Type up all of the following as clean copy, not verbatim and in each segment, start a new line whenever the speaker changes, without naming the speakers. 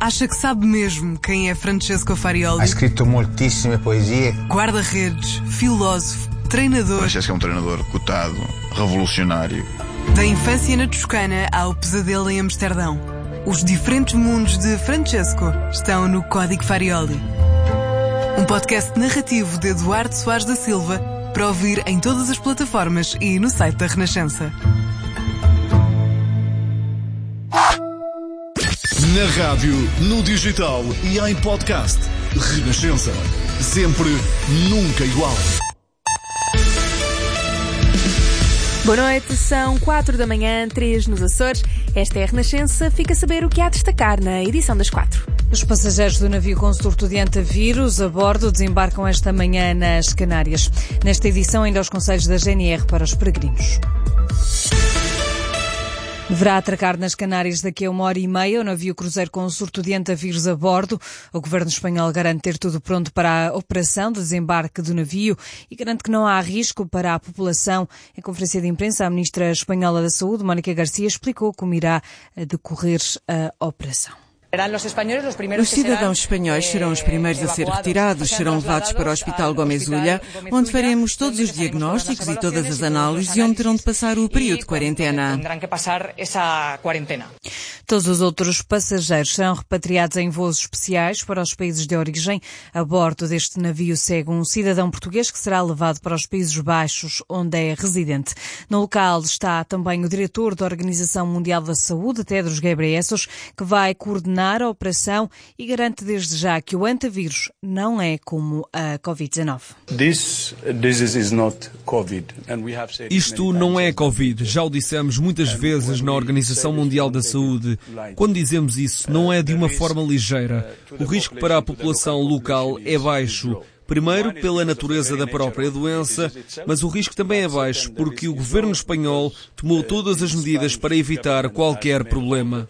acha que sabe mesmo quem é Francesco Farioli.
Ha scritto moltissime poesie.
Guarda-redes, filósofo, treinador.
Francesco é um treinador cotado, revolucionário.
Da infância na Toscana ao pesadelo em Amsterdão. Os diferentes mundos de Francesco estão no Código Farioli. Um podcast narrativo de Eduardo Soares da Silva para ouvir em todas as plataformas e no site da Renascença.
Na rádio, no digital e em podcast. Renascença. Sempre, nunca igual.
Boa noite, são 4 da manhã, 3 nos Açores. Esta é a Renascença. Fica a saber o que há a destacar na edição das 4. Os passageiros do navio com surto de antivírus a bordo desembarcam esta manhã nas Canárias. Nesta edição, ainda os conselhos da GNR para os peregrinos. Deverá atracar nas Canárias daqui a 1h30 o navio cruzeiro com surto de antavírus a bordo. O governo espanhol garante ter tudo pronto para a operação de desembarque do navio e garante que não há risco para a população. Em conferência de imprensa, a ministra espanhola da Saúde, Mónica García, explicou como irá decorrer a operação.
Os cidadãos espanhóis serão os primeiros a ser retirados, serão levados para o Hospital Gómez Ulla, onde faremos todos os diagnósticos e todas as análises e onde terão de passar o período de quarentena.
Todos os outros passageiros serão repatriados em voos especiais para os países de origem. A bordo deste navio segue um cidadão português que será levado para os Países Baixos, onde é residente. No local está também o diretor da Organização Mundial da Saúde, Tedros Ghebreyesus, que vai coordenar a operação e garante desde já que o antavírus não é como a Covid-19.
Isto não é Covid, já o dissemos muitas vezes na Organização Mundial da Saúde. Quando dizemos isso, não é de uma forma ligeira. O risco para a população local é baixo. Primeiro, pela natureza da própria doença, mas o risco também é baixo porque o governo espanhol tomou todas as medidas para evitar qualquer problema.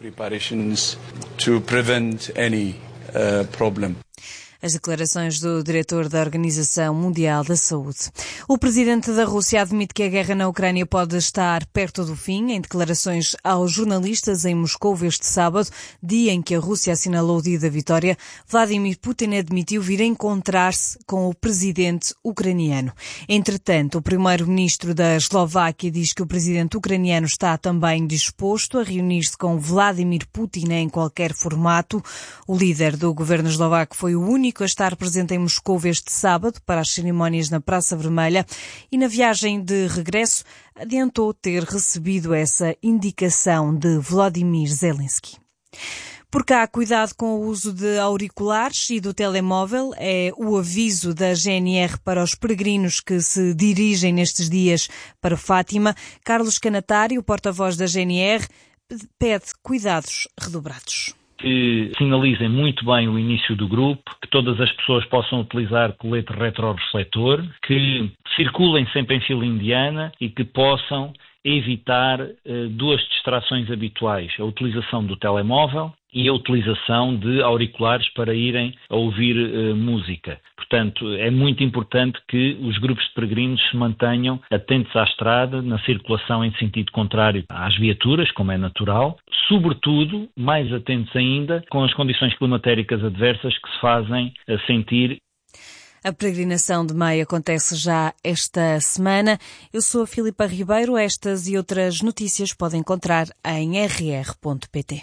As declarações do diretor da Organização Mundial da Saúde. O presidente da Rússia admite que a guerra na Ucrânia pode estar perto do fim. Em declarações aos jornalistas em Moscou este sábado, dia em que a Rússia assinalou o dia da vitória, Vladimir Putin admitiu vir encontrar-se com o presidente ucraniano. Entretanto, o primeiro-ministro da Eslováquia diz que o presidente ucraniano está também disposto a reunir-se com Vladimir Putin em qualquer formato. O líder do governo eslovaco foi o único a estar presente em Moscou este sábado para as cerimónias na Praça Vermelha e na viagem de regresso adiantou ter recebido essa indicação de Volodymyr Zelensky. Por cá, cuidado com o uso de auriculares e do telemóvel é o aviso da GNR para os peregrinos que se dirigem nestes dias para Fátima. Carlos Canatário, porta-voz da GNR, pede cuidados redobrados.
Que sinalizem muito bem o início do grupo, que todas as pessoas possam utilizar colete retrorefletor, que circulem sempre em fila indiana e que possam evitar duas distrações habituais, a utilização do telemóvel e a utilização de auriculares para irem a ouvir música. Portanto, é muito importante que os grupos de peregrinos se mantenham atentos à estrada, na circulação em sentido contrário às viaturas, como é natural, sobretudo, mais atentos ainda, com as condições climatéricas adversas que se fazem sentir.
A peregrinação de Meia acontece já esta semana. Eu sou a Filipa Ribeiro. Estas e outras notícias podem encontrar em rr.pt.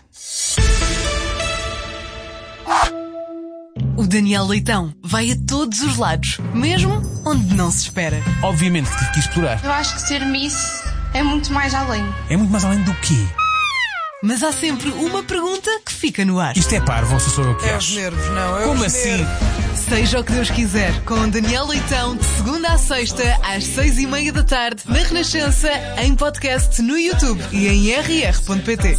O Daniel Leitão vai a todos os lados, mesmo onde não se espera.
Obviamente que tive que explorar.
Eu acho que ser Miss é muito mais além.
É muito mais além do quê?
Mas há sempre uma pergunta que fica no ar.
Isto é parvo, ou se sou eu que
É
acho?
os nervos, não. É
Como
os
assim?
nervos. Seja o que Deus quiser, com Daniel Leitão, de segunda à sexta, às 6h30 da tarde, na Renascença, em podcast no YouTube e em rr.pt.